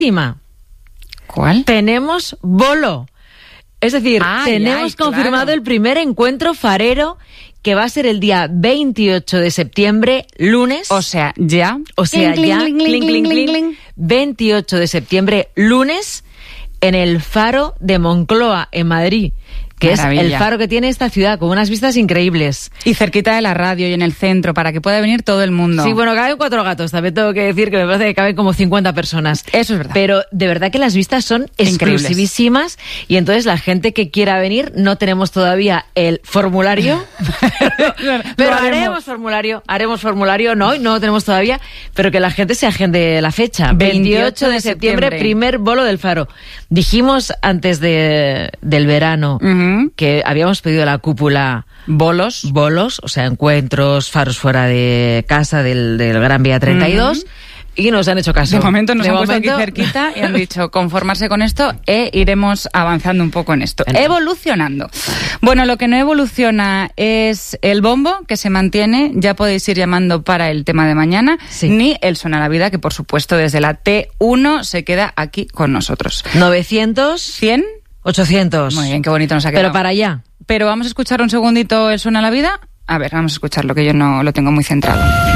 ¿Cuál? Tenemos bolo. Es decir, tenemos confirmado el primer encuentro farero, que va a ser el día 28 de septiembre, lunes. O sea, ya. O sea, ya. 28 de septiembre, lunes, en el Faro de Moncloa, en Madrid. Que Maravilla. Es el faro que tiene esta ciudad, con unas vistas increíbles. Y cerquita de la radio y en el centro, para que pueda venir todo el mundo. Sí, bueno, caben 4 gatos. También tengo que decir que me parece que caben como 50 personas. Eso es verdad. Pero de verdad que las vistas son exclusivísimas. Y entonces la gente que quiera venir, no tenemos todavía el formulario. pero haremos formulario. No lo tenemos todavía. Pero que la gente se agende la fecha. 28 de septiembre, primer bolo del Faro. Dijimos antes del verano... que habíamos pedido la cúpula bolos, o sea, encuentros, faros fuera de casa del Gran Vía 32, y nos han hecho caso. De momento nos han puesto aquí cerquita y han dicho conformarse con esto iremos avanzando un poco en esto. Evolucionando. Bueno, lo que no evoluciona es el bombo, que se mantiene, ya podéis ir llamando para el tema de mañana, ni el Suena la Vida, que por supuesto desde la T1 se queda aquí con nosotros. 900... 100... 800. Muy bien, qué bonito nos ha quedado. Pero para allá. Pero vamos a escuchar un segundito el Suena la Vida. A ver, vamos a escucharlo, que yo no lo tengo muy centrado.